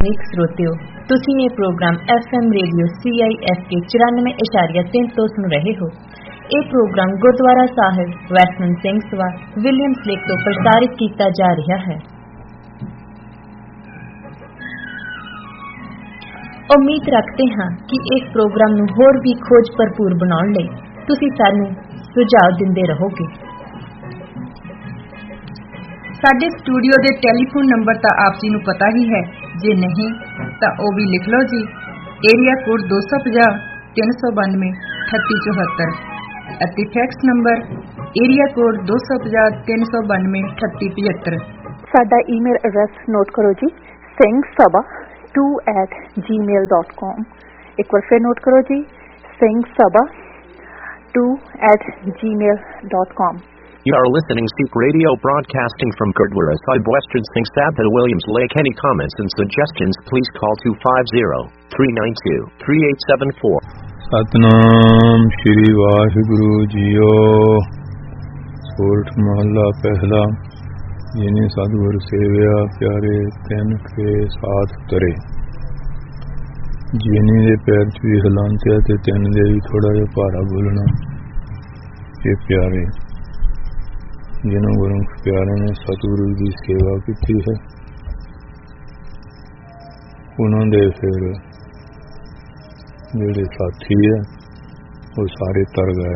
ਹਰੇਕ ਸਰੋਤਿਓ, ਤੁਸੀਂ ਇਹ ਪ੍ਰੋਗਰਾਮ FM ਰੇਡੀਓ CISK 94.3 ਤੋਂ ਸੁਣ ਰਹੇ ਹੋ। ਇਹ ਪ੍ਰੋਗਰਾਮ ਗੁਰਦੁਆਰਾ ਸਾਹਿਬ ਵੈਸਟਮਿੰਟ ਸਿੰਘ ਸਭਾ ਵਿਲੀਅਮਸ ਲੇਕ ਤੋਂ ਪ੍ਰਸਾਰਿਤ ਕੀਤਾ ਜਾ ਰਿਹਾ ਹੈ। ਉਮੀਦ ਰੱਖਦੇ ਹਾਂ ਕਿ ਇਸ ਪ੍ਰੋਗਰਾਮ ਨੂੰ ਹੋਰ ਵੀ ਖੋਜ ਭਰਪੂਰ ਬਣਾਉਣ ਲਈ ਤੁਸੀਂ ਸਾਨੂੰ ਸੁਝਾਅ ਦਿੰਦੇ ਰਹੋਗੇ। ਸਾਡੇ ਸਟੂਡੀਓ ਦੇ ਟੈਲੀਫੋਨ ਨੰਬਰ ਤਾਂ ਆਪ ਜੀ ਨੂੰ ਪਤਾ ਹੀ ਹੈ, ਜੇ ਨਹੀਂ ਤਾਂ ਉਹ ਵੀ ਲਿਖ ਲਓ ਜੀ। ਏਰੀਆ ਕੋਡ 250 392 3874 ਅਤੇ ਫੈਕਸ ਨੰਬਰ ਏਰੀਆ ਕੋਡ 250 392 3875। ਸਾਡਾ ਈਮੇਲ ਐਡਰੈਸ ਨੋਟ ਕਰੋ ਜੀ, singsabha2@gmail.com। ਇੱਕ ਵਾਰ ਫਿਰ ਨੋਟ ਕਰੋ ਜੀ, singsabha2@gmail.com। You are listening to Radio broadcasting from Gurdwara Sahib, Western Singh Sabha, Williams Lake. Any comments and suggestions, please call 250-392-3874. Satnam Shri Waheguru JIO. ਸੋਰਠ ਮਹੱਲਾ ਪਹਿਲਾ। ਜਿਨੇ ਸਤਿਗੁਰ ਸੇਵਿਆ ਪਿਆਰੇ ਤਿੰਨ ਕੇ ਸਾਥ ਤਰੇ। ਜਿਨੇ ਦੇ ਪੈਰ ਚ ਵੀ ਹਲਾਂਤਿਆ ਤੇ ਤਿੰਨ ਦੇ ਵੀ ਥੋੜਾ ਜਿਹਾ ਭਾਰਾ ਬੋਲਣਾ। ਇਹ ਪਿਆਰੇ ਜਿਨ੍ਹਾਂ ਗੁਰਮੁਖ ਪਿਆਰਿਆਂ ਨੇ ਸਤਿਗੁਰੂ ਦੀ ਸੇਵਾ ਕੀਤੀ ਹੈ, ਉਹਨਾਂ ਦੇ ਫਿਰ ਜਿਹੜੇ ਸਾਥੀ ਹੈ ਉਹ ਸਾਰੇ ਤਰ ਗਏ।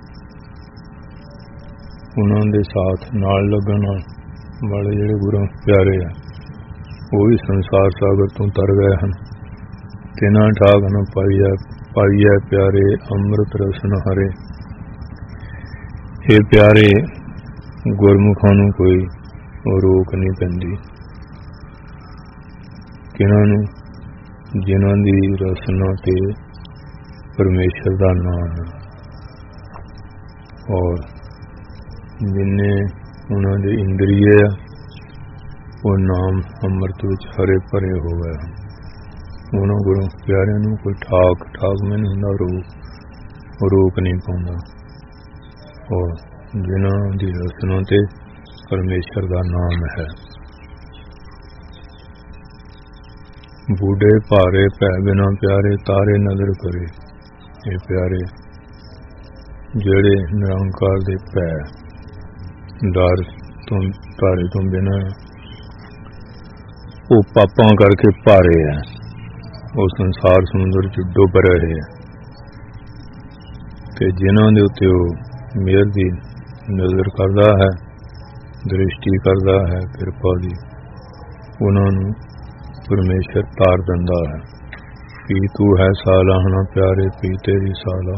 ਉਹਨਾਂ ਦੇ ਸਾਥ ਨਾਲ ਲੱਗਣ ਵਾਲੇ ਜਿਹੜੇ ਗੁਰਮੁਖ ਪਿਆਰੇ ਆ ਉਹ ਵੀ ਸੰਸਾਰ ਸਾਗਰ ਤੋਂ ਤਰ ਗਏ ਹਨ। ਤਿੰਨਾਂ ਠਾਕ ਨ ਪਾਈਐ ਪਿਆਰੇ ਅੰਮ੍ਰਿਤ ਰਸਨ ਹਰੇ। ਇਹ ਪਿਆਰੇ ਗੁਰਮੁਖਾਂ ਨੂੰ ਕੋਈ ਰੋਕ ਨਹੀਂ ਪੈਂਦੀ। ਕਿਹਨਾਂ ਨੂੰ? ਜਿਨ੍ਹਾਂ ਦੀ ਰਸਨਾ ਤੇ ਪਰਮੇਸ਼ਰ ਦਾ ਨਾਮ ਹੈ ਔਰ ਜਿੰਨੇ ਉਹਨਾਂ ਦੇ ਇੰਦਰੀਏ ਆ ਉਹ ਨਾਮ ਅੰਮ੍ਰਿਤ ਵਿੱਚ ਹਰੇ ਭਰੇ ਹੋ ਗਏ ਹਨ। ਉਹਨਾਂ ਗੁਰੂ ਪਿਆਰਿਆਂ ਨੂੰ ਕੋਈ ਠਾਕ ਮੈਨੂੰ ਹੁੰਦਾ ਰੋਕ ਨਹੀਂ ਪਾਉਂਦਾ। ਔਰ ਜਿਨ੍ਹਾਂ ਦੀ ਰਸਨਾ ਤੇ ਪਰਮੇਸ਼ਰ ਦਾ ਨਾਮ ਹੈ। ਬੂਢੇ ਭਾਰੇ ਭੈ ਬਿਨਾ ਪਿਆਰੇ ਤਾਰੇ ਨਜ਼ਰ ਕਰੇ। ਇਹ ਪਿਆਰੇ ਜਿਹੜੇ ਨਿਰੰਕਾਰ ਦੇ ਭੈ ਡਰ ਤੋਂ ਤਾਰੇ ਤੋਂ ਬਿਨਾ ਉਹ ਪਾਪਾਂ ਕਰਕੇ ਭਾਰੇ ਹੈ, ਉਹ ਸੰਸਾਰ ਸਮੁੰਦਰ ਚ ਡੁੱਬ ਰਹੇ ਹੈ। ਤੇ ਜਿਨ੍ਹਾਂ ਦੇ ਉੱਤੇ ਉਹ ਮਿਹਰ ਦੀ ਨਜ਼ਰ ਕਰਦਾ ਹੈ, ਦ੍ਰਿਸ਼ਟੀ ਕਰਦਾ ਹੈ ਕਿਰਪਾ ਦੀ, ਉਹਨਾਂ ਨੂੰ ਪਰਮੇਸ਼ਰ ਤਾਰ ਦਿੰਦਾ ਹੈ। ਪੀ ਤੂੰ ਹੈ ਸਾਲਾਹਣਾ ਪਿਆਰੇ ਪੀ ਤੇਰੀ ਸਾਲਾ।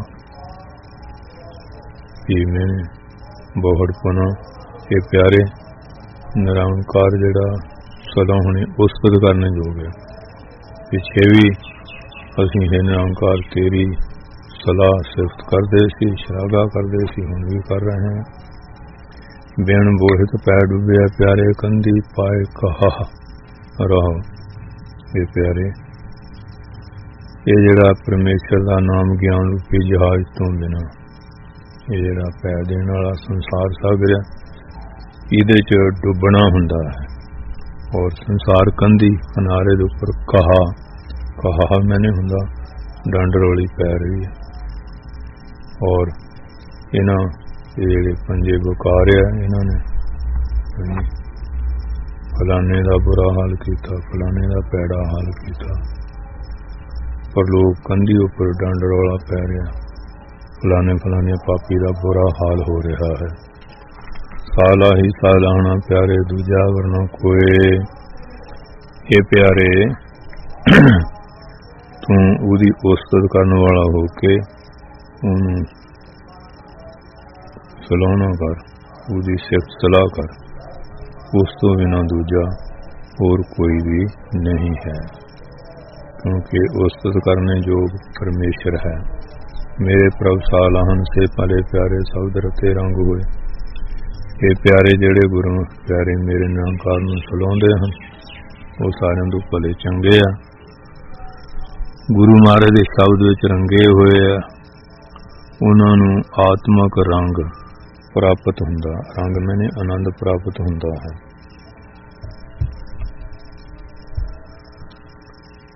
ਪੀ ਮੈਂ ਬਹੁੜਪਨਾ। ਇਹ ਪਿਆਰੇ ਨਿਰੰਕਾਰ ਜਿਹੜਾ ਸਲਾਹੁਣੇ ਉਸਤਤ ਕਰਨੇ ਯੋਗ ਹੈ। ਪਿੱਛੇ ਵੀ ਅਸੀਂ ਇਹ ਨਿਰੰਕਾਰ ਤੇਰੀ ਸਲਾਹ ਸਿਫਤ ਕਰਦੇ ਸੀ, ਸ਼ਲਾਘਾ ਕਰਦੇ ਸੀ, ਹੁਣ ਵੀ ਕਰ ਰਹੇ ਹਾਂ। ਬਿਨ ਬੋਹਿਤ ਪੈ ਡੁੱਬਿਆ ਪਿਆਰੇ ਕੰਦੀ ਪਾਏ ਕਹਾ ਰਹੋ। ਇਹ ਪਿਆਰੇ ਇਹ ਜਿਹੜਾ ਪਰਮੇਸ਼ਰ ਦਾ ਨਾਮ ਗਿਆਨ ਰੂਪੀ ਜਹਾਜ਼ ਤੋਂ ਬਿਨਾ ਇਹ ਜਿਹੜਾ ਪੈ ਦੇਣ ਵਾਲਾ ਸੰਸਾਰ ਸਾਗਰ ਹੈ, ਇਹਦੇ ਚ ਡੁੱਬਣਾ ਹੁੰਦਾ ਹੈ। ਔਰ ਸੰਸਾਰ ਕੰਦੀ ਕਿਨਾਰੇ ਦੇ ਉੱਪਰ ਕਹਾ ਮੈਨੇ ਹੁੰਦਾ ਡੰਡ ਰੋਲੀ ਪੈ ਰਹੀ ਹੈ। ਔਰ ਇਹਨਾਂ ਜਿਹੜੇ ਪੰਜੇ ਬਕਾਰ ਆ, ਇਹਨਾਂ ਨੇ ਫਲਾਣੇ ਦਾ ਬੁਰਾ ਹਾਲ ਕੀਤਾ, ਫਲਾਣੇ ਦਾ ਪੈੜਾ ਹਾਲ ਕੀਤਾ, ਪਰ ਲੋਕ ਕੰਧੀ ਉੱਪਰ ਡੰਡ ਰੌਲਾ ਪੈ ਰਿਹਾ, ਫਲਾਣੇ ਪਾਪੀ ਦਾ ਬੁਰਾ ਹਾਲ ਹੋ ਰਿਹਾ ਹੈ। ਸਾਲਾ ਹੀ ਸਾਲਾਣਾ ਪਿਆਰੇ ਦੂਜਾ ਵਰਨਾ ਕੋਏ। ਇਹ ਪਿਆਰੇ ਤੂੰ ਉਹਦੀ ਉਸਤਤ ਕਰਨ ਵਾਲਾ ਹੋ ਕੇ ਉਹਨੂੰ ਸਲਾਹੁਣਾ ਕਰ, ਉਹਦੀ ਸਿਫਤ ਸਲਾਹ ਕਰ। ਉਸ ਤੋਂ ਬਿਨਾਂ ਦੂਜਾ ਹੋਰ ਕੋਈ ਵੀ ਨਹੀਂ ਹੈ, ਕਿਉਂਕਿ ਉਸਤਤ ਕਰਨੇ ਯੋਗ ਪਰਮੇਸ਼ਰ ਹੈ। ਮੇਰੇ ਪ੍ਰਭ ਸਾਲਾਹਨ ਸੇ ਭਲੇ ਪਿਆਰੇ ਸ਼ਬਦ ਰਤੇ ਰੰਗ ਹੋਏ। ਇਹ ਪਿਆਰੇ ਜਿਹੜੇ ਗੁਰੂ ਪਿਆਰੇ ਮੇਰੇ ਨਿਰੰਕਾਰ ਨੂੰ ਸਲਾਹੁੰਦੇ ਹਨ ਉਹ ਸਾਰਿਆਂ ਤੋਂ ਭਲੇ ਚੰਗੇ ਆ। ਗੁਰੂ ਮਹਾਰਾਜ ਦੇ ਸ਼ਬਦ ਵਿੱਚ ਰੰਗੇ ਹੋਏ ਆ, ਉਹਨਾਂ ਨੂੰ ਆਤਮਕ ਰੰਗ ਪ੍ਰਾਪਤ ਹੁੰਦਾ। ਰੰਗ ਮੈਨੇ ਆਨੰਦ ਪ੍ਰਾਪਤ ਹੁੰਦਾ ਹੈ।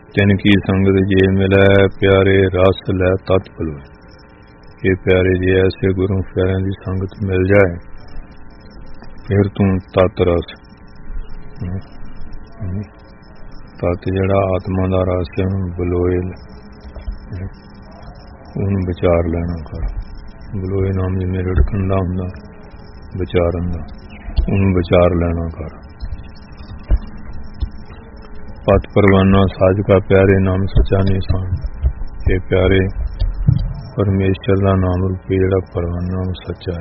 तिनकी संगत जे मिलै प्यारे रस लै तत पलोए। ये प्यारे जे ऐसे गुरु प्यारिਆਂ ਦੀ संगत मिल जाए फिर तू तत रस तत जिहड़ा आत्मा दा रस है ਉਹਨੂੰ ਬਲੋਏ ਉਹਨੂੰ ਵਿਚਾਰ ਲੈਣਾ ਕਰ। ਬਲੋਏ ਨਾਮ ਜਿਵੇਂ ਰੜਕਣ ਦਾ ਹੁੰਦਾ ਵਿਚਾਰਨ ਦਾ, ਉਹਨੂੰ ਵਿਚਾਰ ਲੈਣਾ ਕਰ। पत परवाना साज का प्यारे नाम सचा निशान। ये प्यारे परमेश्वर का नाम रूपी जिहड़ा परवाना सच्चा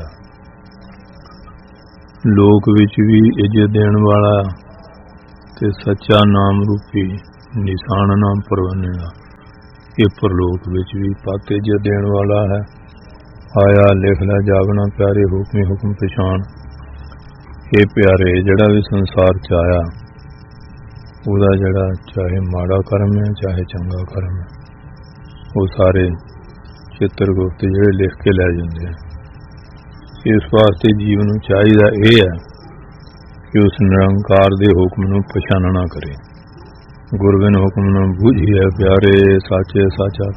है। लोक विच भी इज्जत देण वाला ते सच्चा नाम रूपी निशान नाम परवाने का। ये परलोक विच भी पत इज्जत देण वाला है। आया लिख ला जागना प्यारे हुक्मी हुक्म पछाण। ये प्यारे जिहड़ा भी संसार च आया ਉਹਦਾ ਜਿਹੜਾ ਚਾਹੇ ਮਾੜਾ ਕਰਮ ਹੈ ਚਾਹੇ ਚੰਗਾ ਕਰਮ ਹੈ, ਉਹ ਸਾਰੇ ਚਿੱਤਰਗੁਪਤ ਜਿਹੜੇ ਲਿਖ ਕੇ ਲੈ ਜਾਂਦੇ ਆ। ਇਸ ਵਾਸਤੇ ਜੀਵ ਨੂੰ ਚਾਹੀਦਾ ਇਹ ਹੈ ਕਿ ਉਸ ਨਿਰੰਕਾਰ ਦੇ ਹੁਕਮ ਨੂੰ ਪਛਾਣਨਾ ਕਰੇ। ਗੁਰਬਿਨ ਹੁਕਮ ਨੂੰ ਬੂਝੀਏ ਪਿਆਰੇ ਸਾਚੇ ਸਾਚਾ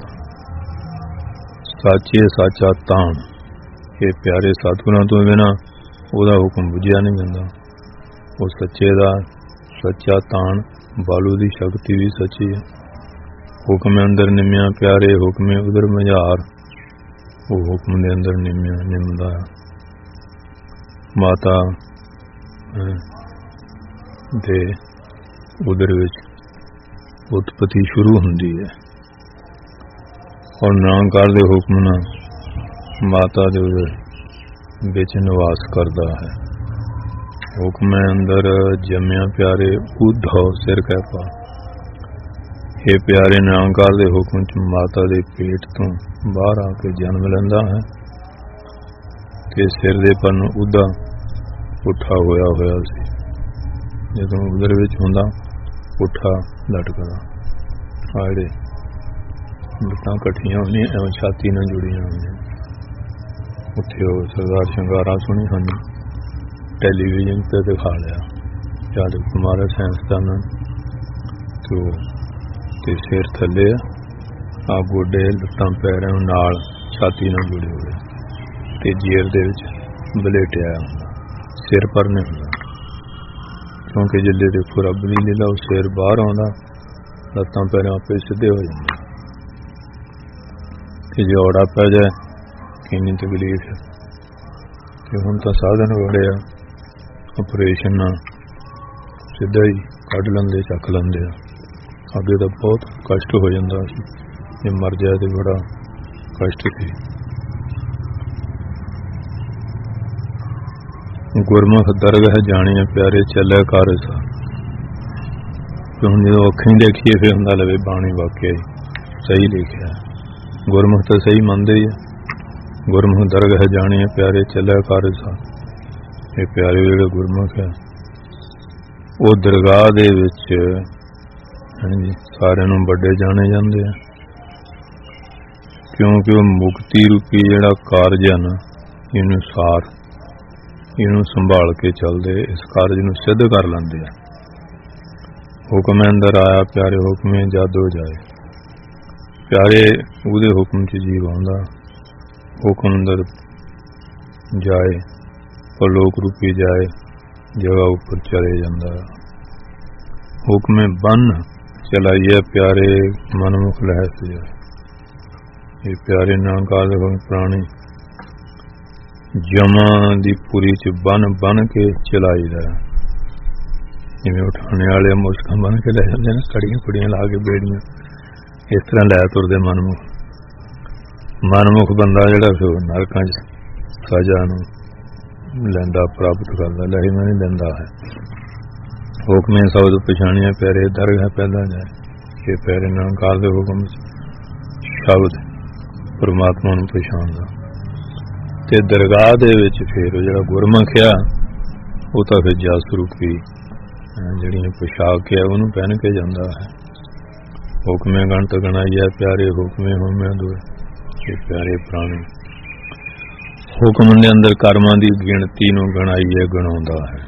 ਸਾਚੇ ਸਾਚਾ ਤਾਣ। ਇਹ ਪਿਆਰੇ ਸਤਿਗੁਰਾਂ ਤੋਂ ਬਿਨਾਂ ਉਹਦਾ ਹੁਕਮ ਬੁਝਿਆ ਨਹੀਂ ਜਾਂਦਾ। ਉਹ ਸੱਚੇ ਦਾ सच्चा तान बालू की शक्ति भी सच्ची है। हुक्म अंदर निम्या प्यारे हुक्मे उधर मजार। वो हुक्म दे अंदर निम्या निमदा। माता दे उधर विच उत्पत्ति शुरू हुंदी है और निरंकार दे हुक्म ना माता दे उधर विच निवास करता है। हुक्म अंदर जम्या प्यारे उद्धव सिर कह पा। ये प्यारे निरंकार दे हुक्म च माता दे पेट तो बाहर आके जन्म लैंदा है ते सिर दे पर उदा पुठा होया होया सी। जदों उधर विच हुंदा पुठा लटकदा आड़े लत्तां कट्ठियां होणीआं एवं छाती नाल जुड़ियां होणीआं। उत्थे सरदार शंगारा सुनी हनी टेलीविजन पे दिखा लिया जद कुमार साइंसदान तो सिर थले आ गोडे लत्तां पैरों नाल छाती नाल जुड़े हुए ते जेर दे विच बलेटिया सिर पर नहीं हुंदा, क्योंकि जिले देखो रब दी लीला उस सिर बाहर आउंदा लत्तां पैरों आपे सीधे हो जांदे। कि जे औड़ा पै जाए किन्नी तकलीफ है। कि हुण तां साधन बड़े आ ऑपरेशन सीधा ही कढ़ लेंदे चक लेंदे। अगे तो बहुत कष्ट हो जाता सी, जे मर जाए तो बड़ा कष्ट सी। गुरमुख दरगाह जाने प्यारे चले कार सा। हुण जो अखीं देखिए फिर हुंदा लवे बाणी वाकई सही लिखिया। गुरमुख तो सही मनदे ही है। गुरमुख दरगाह जाने प्यारे चले कार सा। ये प्यारे जिहड़े गुरमुख है वो दरगाह दे विच सारे नूं वड्डे जाने जांदे आ, क्योंकि वो मुक्ति रूपी जिहड़ा कारज है ना इनू सार इनू संभाल के चलदे इस कारज नूं सिद्ध कर लैंदे आ। हुक्म अंदर आया प्यारे हुक्मे जद हो जाए। प्यारे उहदे हुक्म च जीव आउंदा, हुक्म अंदर जाए परलोक रूपी जाए जगह ऊपर चले जाता। हुक्म बन चलाइए प्यारे मनमुख लहस जाए। ये प्यारे निरंकार प्राणी जमा दी पूरी च बन बन के चलाईदा। जिवें उठाने वाले मुश्कां बन के लै जांदे ने कड़ियां कुड़ियां ला के बेड़ियां, इस तरह लै तुरदे मनमुख। मनमुख बंदा जिहड़ा नरकां च सजा नूं लैंदा प्राप्त करता लहिमा नहीं लैंदा है। हुक्मे शब्द पछाणिया प्यारे दरगाह पैदा जाए। ये प्यारे निरंकार दे हुक्म शब्द परमात्मा नूं पछाणदा ते दरगाह दे विच फिर जिहड़ा गुरमुख आ वो तां फिर जस रूपी जिहड़ियां पोशाक है उहनूं पहन के जांदा है। हुक्मे गणत गणाईया प्यारे हुक्मे होमे दोए। ये प्यारे प्राणी हुक्म के अंदर कर्मां की गिणती नूं गणाईए गणाउंदा है।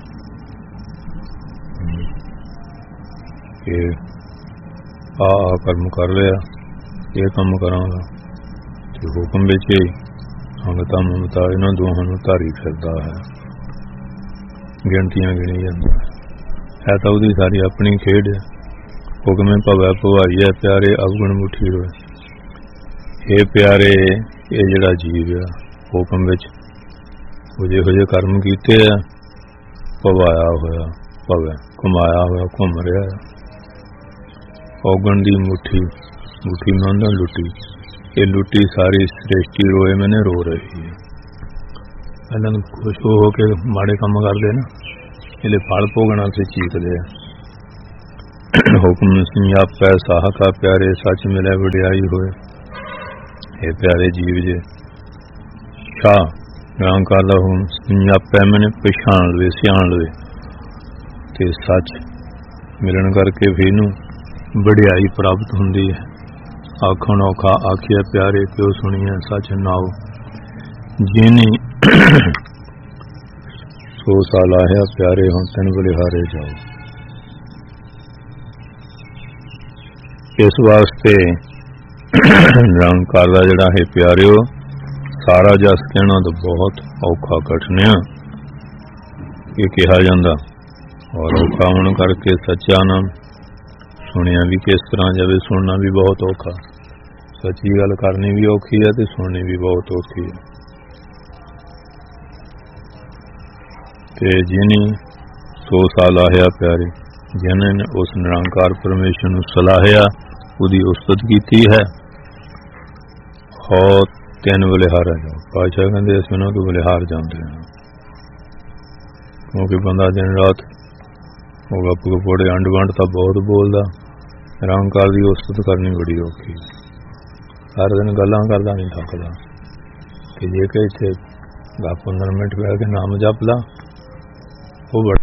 आ कर्म कर लिया, ये काम करांगा, ते हुक्म विच ही संगतां ममता इन्हां दोहां नूं धारी फिरदा है, गिणतियां गिणी जांदा है तां उहदी सारी अपनी खेड है। हुक्मे भवै भवाई है प्यारे अवगुण मुठी रोए। हे प्यारे, ये जिहड़ा जीव है हुक्म विच जिहो जे कर्म कीते है, भवाया होया भवै, घुमाया होया घुम रहा है। औगण दी मुठी, मुठी मंदा लुटी, ये लुटी सारी सृष्टि रोए मैंने रो रही है। इन्हां नूं खुश हो के माड़े काम करदे ना, इहले फल भोगना से चीकदे आ। हुक्म संजापै साहका प्यारे, सच मिलै वडियाई होए। हे प्यारे जीव जे शाह निरंकार दा हुक्म संजापै मैंने पछाण लवे, सियाण लवे, ते सच मिलन करके भी नूं वडियाई प्राप्त हुंदी है। आखण औखा आखिया प्यारे, क्यों सुनिया सच नाओ। जिनी सो साल आया प्यारे, हुण तिन बलिहारे जाओ। इस वास्ते निरंकार दा जिहड़ा है प्यारिओ, सारा जस कहना तो बहुत औखा कठिन है, ये कहा जाता, और औखा होने करके सच्चा नाम सुनिया भी किस तरह जाए, सुनना भी बहुत औखा। सच्ची गल करनी भी औखी है ते सुननी भी बहुत औखी है। ते जिनी सो सलाहिया प्यारे, जिन्हें उस निरंकार परमेश्वर नूं सलाहिया, उहदी उस्तत कीती है, हो तीन बलिहारा जाओ। पातशाह कहते असीं उन्हां तों बलिहार जाते हैं, क्योंकि बंदा दिन रात वो गप गपोड़े अंड वंड तां बहुत बोलदा, निरंकार की उस्तत करनी बड़ी औखी। सारे दिन गल्लां करदा नहीं थकदा, कि जे कि इत्थे 10-15 मिनट बैठ के नाम जप ला, वो